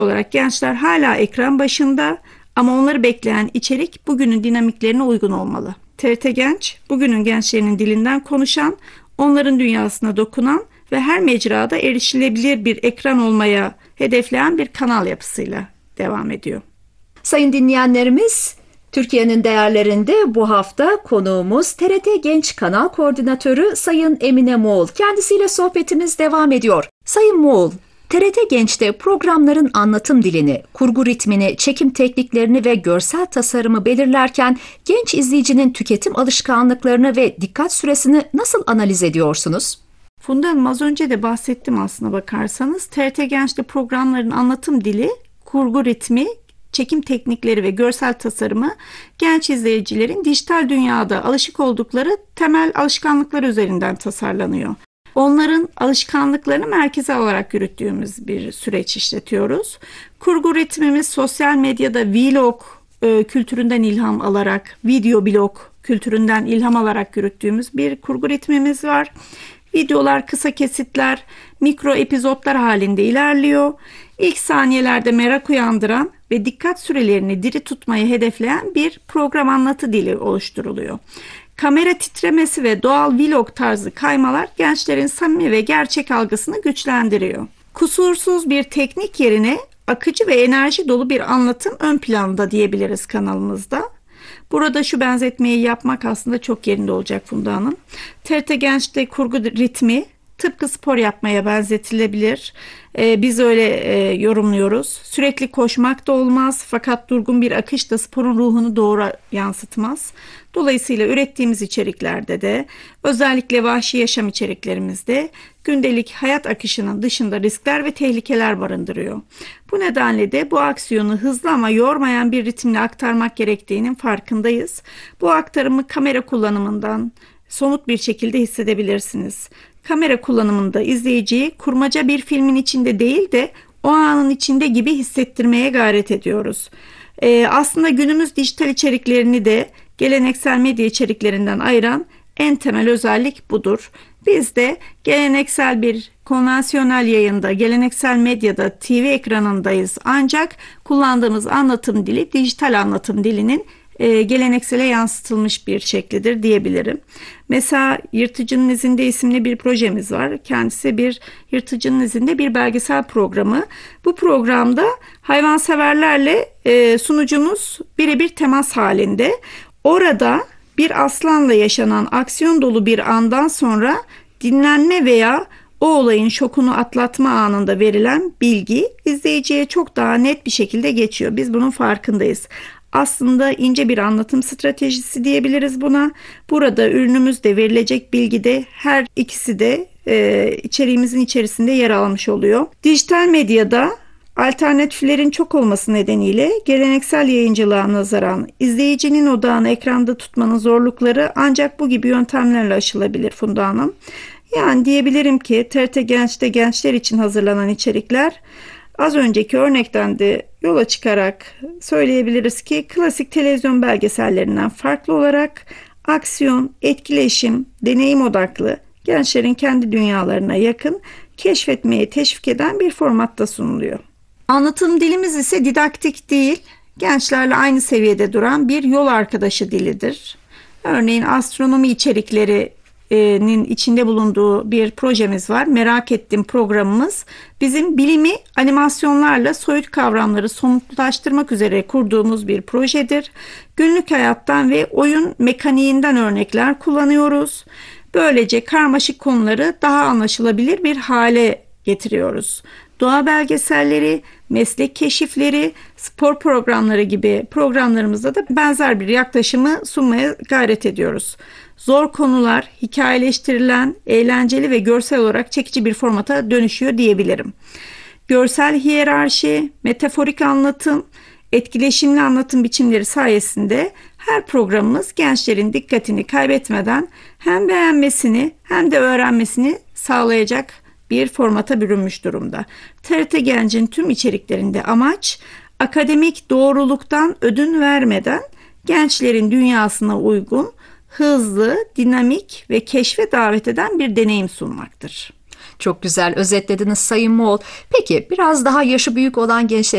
olarak gençler hala ekran başında ama onları bekleyen içerik bugünün dinamiklerine uygun olmalı. TRT Genç, bugünün gençlerinin dilinden konuşan, onların dünyasına dokunan ve her mecrada erişilebilir bir ekran olmaya hedefleyen bir kanal yapısıyla devam ediyor. Sayın dinleyenlerimiz, Türkiye'nin değerlerinde bu hafta konuğumuz TRT Genç Kanal Koordinatörü Sayın Emine Moğol. Kendisiyle sohbetimiz devam ediyor. Sayın Moğol, TRT Genç'te programların anlatım dilini, kurgu ritmini, çekim tekniklerini ve görsel tasarımı belirlerken genç izleyicinin tüketim alışkanlıklarını ve dikkat süresini nasıl analiz ediyorsunuz? Funda Hanım, az önce de bahsettim aslına bakarsanız. TRT Genç'te programların anlatım dili, kurgu ritmi, çekim teknikleri ve görsel tasarımı genç izleyicilerin dijital dünyada alışık oldukları temel alışkanlıklar üzerinden tasarlanıyor. Onların alışkanlıklarını merkeze alarak yürüttüğümüz bir süreç işletiyoruz. Kurgu ritmimiz sosyal medyada vlog kültüründen ilham alarak, video blog kültüründen ilham alarak yürüttüğümüz bir kurgu ritmimiz var. Videolar kısa kesitler, mikro epizotlar halinde ilerliyor. İlk saniyelerde merak uyandıran ve dikkat sürelerini diri tutmayı hedefleyen bir program anlatı dili oluşturuluyor. Kamera titremesi ve doğal vlog tarzı kaymalar gençlerin samimi ve gerçek algısını güçlendiriyor. Kusursuz bir teknik yerine akıcı ve enerji dolu bir anlatım ön planda diyebiliriz kanalımızda. Burada şu benzetmeyi yapmak aslında çok yerinde olacak Funda Hanım. TRT Genç'te kurgu ritmi tıpkı spor yapmaya benzetilebilir. Biz öyle yorumluyoruz. Sürekli koşmak da olmaz fakat durgun bir akış da sporun ruhunu doğru yansıtmaz. Dolayısıyla ürettiğimiz içeriklerde de özellikle vahşi yaşam içeriklerimizde gündelik hayat akışının dışında riskler ve tehlikeler barındırıyor. Bu nedenle de bu aksiyonu hızlı ama yormayan bir ritimle aktarmak gerektiğinin farkındayız. Bu aktarımı kamera kullanımından somut bir şekilde hissedebilirsiniz. Kamera kullanımında izleyiciyi kurmaca bir filmin içinde değil de o anın içinde gibi hissettirmeye gayret ediyoruz. Aslında günümüz dijital içeriklerini de geleneksel medya içeriklerinden ayıran en temel özellik budur. Biz de geleneksel bir konvansiyonel yayında, geleneksel medyada, TV ekranındayız. Ancak kullandığımız anlatım dili dijital anlatım dilinin geleneksele yansıtılmış bir şeklidir diyebilirim. Mesela Yırtıcının İzinde isimli bir projemiz var. Kendisi bir Yırtıcının İzinde bir belgesel programı. Bu programda hayvanseverlerle sunucumuz birebir temas halinde. Orada bir aslanla yaşanan aksiyon dolu bir andan sonra dinlenme veya o olayın şokunu atlatma anında verilen bilgi izleyiciye çok daha net bir şekilde geçiyor. Biz bunun farkındayız. Aslında ince bir anlatım stratejisi diyebiliriz buna. Burada ürünümüzde verilecek bilgide her ikisi de içeriğimizin içerisinde yer almış oluyor. Dijital medyada alternatiflerin çok olması nedeniyle geleneksel yayıncılığa nazaran izleyicinin odağını ekranda tutmanın zorlukları ancak bu gibi yöntemlerle aşılabilir Funda Hanım. Yani diyebilirim ki TRT Genç'te gençler için hazırlanan içerikler az önceki örnekten de yola çıkarak söyleyebiliriz ki klasik televizyon belgesellerinden farklı olarak aksiyon, etkileşim, deneyim odaklı, gençlerin kendi dünyalarına yakın, keşfetmeye teşvik eden bir formatta sunuluyor. Anlatım dilimiz ise didaktik değil, gençlerle aynı seviyede duran bir yol arkadaşı dilidir. Örneğin astronomi içeriklerinin içinde bulunduğu bir projemiz var. Merak ettiğim programımız bizim bilimi animasyonlarla soyut kavramları somutlaştırmak üzere kurduğumuz bir projedir. Günlük hayattan ve oyun mekaniğinden örnekler kullanıyoruz. Böylece karmaşık konuları daha anlaşılabilir bir hale getiriyoruz. Doğa belgeselleri, meslek keşifleri, spor programları gibi programlarımızda da benzer bir yaklaşımı sunmaya gayret ediyoruz. Zor konular hikayeleştirilen, eğlenceli ve görsel olarak çekici bir formata dönüşüyor diyebilirim. Görsel hiyerarşi, metaforik anlatım, etkileşimli anlatım biçimleri sayesinde her programımız gençlerin dikkatini kaybetmeden hem beğenmesini hem de öğrenmesini sağlayacak bir formata bürünmüş durumda. TRT Genç'in tüm içeriklerinde amaç akademik doğruluktan ödün vermeden gençlerin dünyasına uygun, hızlı, dinamik ve keşfe davet eden bir deneyim sunmaktır. Çok güzel özetlediniz Sayın Moğol. Peki biraz daha yaşı büyük olan gençler